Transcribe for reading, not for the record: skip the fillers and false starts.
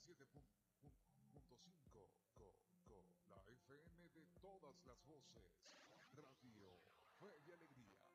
97.5, la FM de todas las voces. Radio Fe y Alegría.